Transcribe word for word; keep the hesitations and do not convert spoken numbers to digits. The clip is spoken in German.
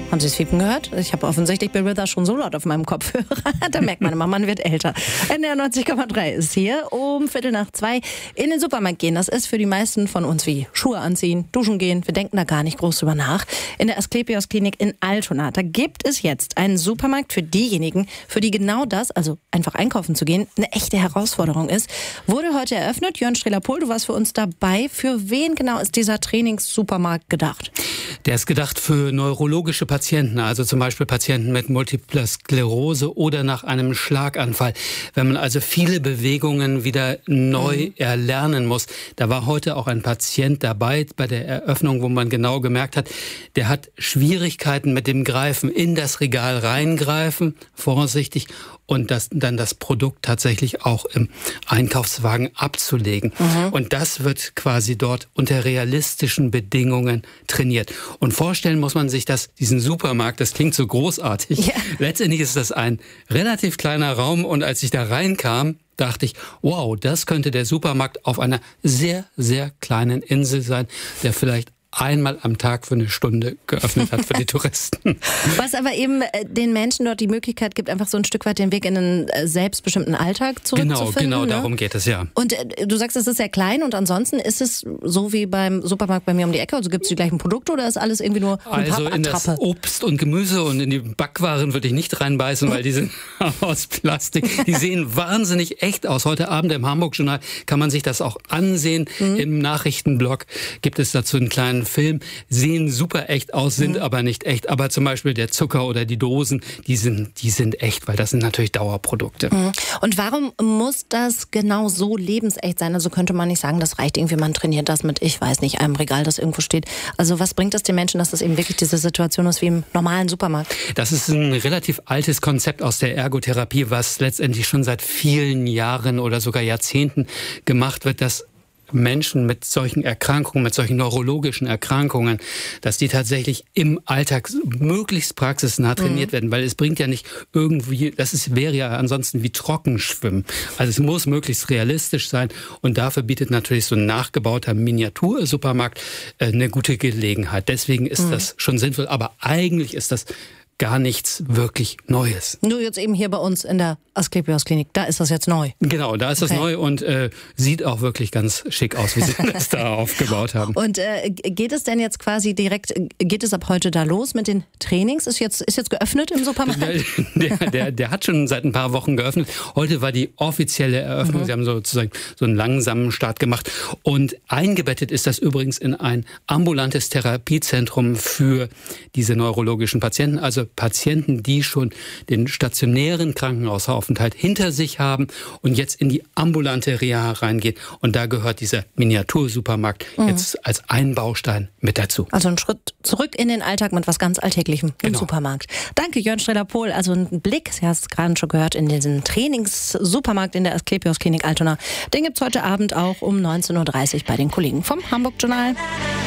Haben Sie es fiepen gehört? Ich habe offensichtlich Bill Withers schon so laut auf meinem Kopfhörer. Da merkt man immer, man wird älter. N D R neunzig Komma drei ist hier um Viertel nach zwei. In den Supermarkt gehen, das ist für die meisten von uns wie Schuhe anziehen, duschen gehen. Wir denken da gar nicht groß drüber nach. In der Asklepios Klinik in Altona, da gibt es jetzt einen Supermarkt für diejenigen, für die genau das, also einfach einkaufen zu gehen, eine echte Herausforderung ist. Wurde heute eröffnet. Jörn Strehler-Pohl, du warst für uns dabei. Für wen genau ist dieser Trainingssupermarkt gedacht? Der ist gedacht für neurologische Patienten, also zum Beispiel Patienten mit Multipler Sklerose oder nach einem Schlaganfall. Wenn man also viele Bewegungen wieder neu mhm. erlernen muss. Da war heute auch ein Patient dabei bei der Eröffnung, wo man genau gemerkt hat, der hat Schwierigkeiten mit dem Greifen, in das Regal reingreifen, vorsichtig, und das, dann das Produkt tatsächlich auch im Einkaufswagen abzulegen. Mhm. Und das wird quasi dort unter realistischen Bedingungen trainiert. Und vorstellen muss man sich das, diesen Supermarkt, das klingt so großartig. Ja. Letztendlich ist das ein relativ kleiner Raum, und als ich da reinkam, dachte ich, wow, das könnte der Supermarkt auf einer sehr, sehr kleinen Insel sein, der vielleicht einmal am Tag für eine Stunde geöffnet hat für die Touristen. Was aber eben den Menschen dort die Möglichkeit gibt, einfach so ein Stück weit den Weg in einen selbstbestimmten Alltag zurückzufinden. Genau, genau, ne? Darum geht es, ja. Und du sagst, es ist sehr klein, und ansonsten ist es so wie beim Supermarkt bei mir um die Ecke? Also gibt es die gleichen Produkte oder ist alles irgendwie nur eine Also in das Obst und Gemüse und in die Backwaren würde ich nicht reinbeißen, weil die sind aus Plastik. Die sehen wahnsinnig echt aus. Heute Abend im Hamburg-Journal kann man sich das auch ansehen. Mhm. Im Nachrichtenblog gibt es dazu einen kleinen Film, sehen super echt aus, sind mhm. aber nicht echt. Aber zum Beispiel der Zucker oder die Dosen, die sind, die sind echt, weil das sind natürlich Dauerprodukte. Mhm. Und warum muss das genau so lebensecht sein? Also könnte man nicht sagen, das reicht irgendwie, man trainiert das mit, ich weiß nicht, einem Regal, das irgendwo steht. Also was bringt es den Menschen, dass das eben wirklich diese Situation ist wie im normalen Supermarkt? Das ist ein relativ altes Konzept aus der Ergotherapie, was letztendlich schon seit vielen Jahren oder sogar Jahrzehnten gemacht wird, dass Menschen mit solchen Erkrankungen, mit solchen neurologischen Erkrankungen, dass die tatsächlich im Alltag möglichst praxisnah trainiert mhm. werden, weil es bringt ja nicht irgendwie, das ist, wäre ja ansonsten wie Trockenschwimmen. Also es muss möglichst realistisch sein, und dafür bietet natürlich so ein nachgebauter Miniatursupermarkt äh, eine gute Gelegenheit. Deswegen ist mhm. das schon sinnvoll, aber eigentlich ist das gar nichts wirklich Neues. Nur jetzt eben hier bei uns in der Asklepios Klinik, da ist das jetzt neu. Genau, da ist okay. das neu und äh, sieht auch wirklich ganz schick aus, wie sie das da aufgebaut haben. Und äh, geht es denn jetzt quasi direkt, geht es ab heute da los mit den Trainings? Ist jetzt, ist jetzt geöffnet im Supermarkt? Der, der, der, der hat schon seit ein paar Wochen geöffnet. Heute war die offizielle Eröffnung. Mhm. Sie haben sozusagen so einen langsamen Start gemacht. Und eingebettet ist das übrigens in ein ambulantes Therapiezentrum für diese neurologischen Patienten. Also Patienten, die schon den stationären Krankenhausaufenthalt hinter sich haben und jetzt in die ambulante Reha reingehen. Und da gehört dieser Miniatursupermarkt mhm. jetzt als ein Baustein mit dazu. Also ein Schritt zurück in den Alltag mit was ganz Alltäglichem im genau. Supermarkt. Danke, Jörn Strehler-Pohl. Also ein Blick, Sie haben es gerade schon gehört, in diesen Trainingssupermarkt in der Asklepios Klinik Altona. Den gibt es heute Abend auch um neunzehn Uhr dreißig bei den Kollegen vom Hamburg-Journal.